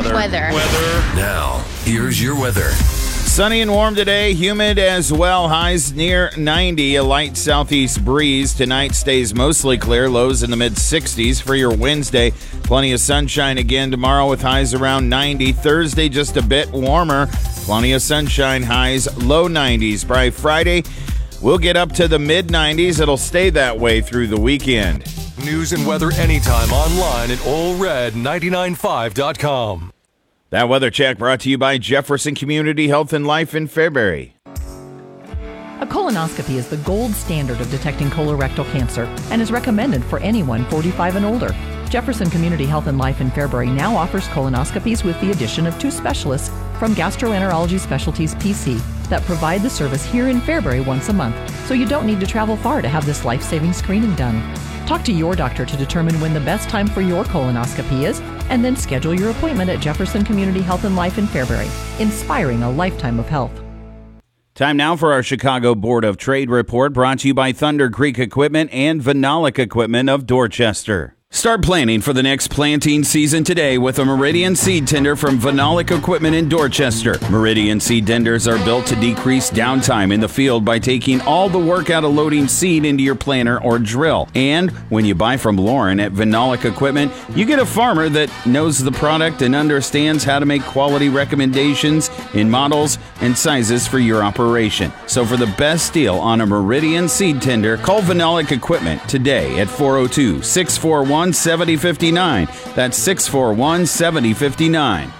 Weather. Now, here's your weather. Sunny and warm today, humid as well. Highs near 90, a light southeast breeze. Tonight stays mostly clear, lows in the mid-60s for your Wednesday. Plenty of sunshine again tomorrow with highs around 90. Thursday just a bit warmer. Plenty of sunshine, highs low 90s. By Friday, we'll get up to the mid-90s. It'll stay that way through the weekend. News and weather anytime online at allred995.com. That weather check brought to you by Jefferson Community Health and Life in Fairbury. A colonoscopy is the gold standard of detecting colorectal cancer and is recommended for anyone 45 and older. Jefferson Community Health and Life in Fairbury now offers colonoscopies with the addition of 2 specialists from Gastroenterology Specialties PC that provide the service here in Fairbury once a month, so you don't need to travel far to have this life-saving screening done. Talk to your doctor to determine when the best time for your colonoscopy is, and then schedule your appointment at Jefferson Community Health and Life in Fairbury, inspiring a lifetime of health. Time now for our Chicago Board of Trade report, brought to you by Thunder Creek Equipment and Vinolic Equipment of Dorchester. Start planning for the next planting season today with a Meridian seed tender from Vinolic Equipment in Dorchester. Meridian seed tenders are built to decrease downtime in the field by taking all the work out of loading seed into your planter or drill. And when you buy from Lauren at Vinolic Equipment, you get a farmer that knows the product and understands how to make quality recommendations in models and sizes for your operation. So for the best deal on a Meridian seed tender, call Vinolic Equipment today at 402-641-7059. That's 641-7059.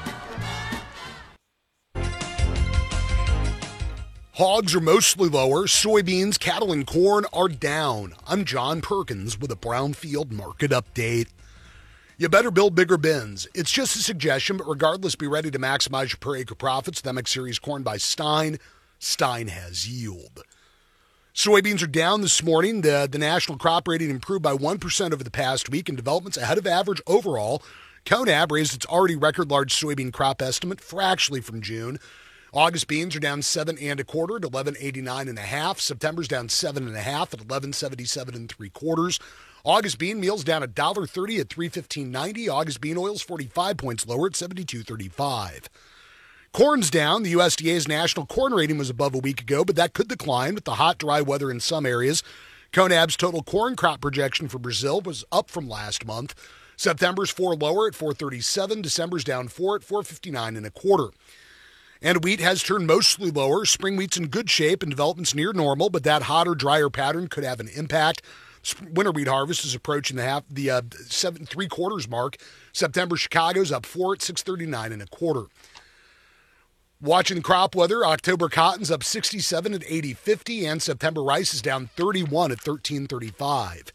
Hogs are mostly lower. Soybeans, cattle, and corn are down. I'm John Perkins with a Brownfield Market Update. You better build bigger bins. It's just a suggestion, but regardless, be ready to maximize your per acre profits. The MX Series corn by Stein. Stein has yield. Soybeans are down this morning. The national crop rating improved by 1% over the past week, and development's ahead of average overall. CONAB raised its already record-large soybean crop estimate fractionally from June. August beans are down 7 1/4 at 11.89 September's down 7 1/2 at 11.77 3/4. August bean meal's down $1.30 at 315.90. August bean oil's 45 points lower at 72.35. Corn's down. The USDA's national corn rating was above a week ago, but that could decline with the hot, dry weather in some areas. CONAB's total corn crop projection for Brazil was up from last month. September's 4 lower at 437. December's down 4 at 459 1/4. And wheat has turned mostly lower. Spring wheat's in good shape and development's near normal, but that hotter, drier pattern could have an impact. Winter wheat harvest is approaching the 7 3/4 mark. September Chicago's up 4 at 639 1/4. Watching crop weather, October cotton's up 67 at 80.50, and September rice is down 31 at 13.35.